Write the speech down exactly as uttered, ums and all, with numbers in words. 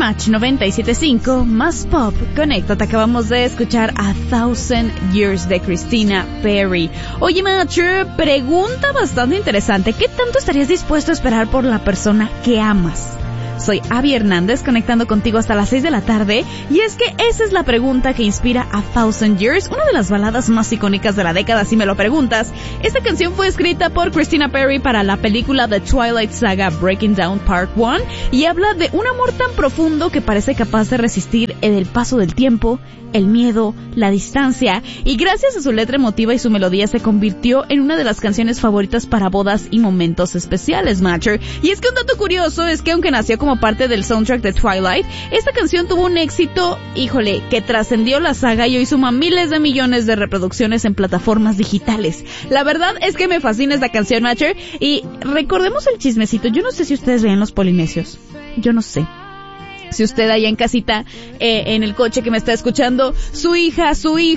Match noventa y siete punto cinco, más pop, conéctate. Acabamos de escuchar A Thousand Years de Christina Perri. Oye, Match, pregunta bastante interesante. ¿Qué tanto estarías dispuesto a esperar por la persona que amas? Soy Abby Hernández, conectando contigo hasta las seis de la tarde, y es que esa es la pregunta que inspira A Thousand Years, una de las baladas más icónicas de la década, si me lo preguntas. Esta canción fue escrita por Christina Perri para la película The Twilight Saga Breaking Down Part uno, y habla de un amor tan profundo que parece capaz de resistir el paso del tiempo, el miedo, la distancia, y gracias a su letra emotiva y su melodía se convirtió en una de las canciones favoritas para bodas y momentos especiales, Matcher. Y es que un dato curioso es que aunque nació como parte del soundtrack de Twilight, esta canción tuvo un éxito, híjole, que trascendió la saga y hoy suma miles de millones de reproducciones en plataformas digitales. La verdad es que me fascina esta canción, Matcher, y recordemos el chismecito. Yo no sé si ustedes ven Los Polinesios, yo no sé. Si usted allá en casita, eh, en el coche que me está escuchando, su hija, su hijo,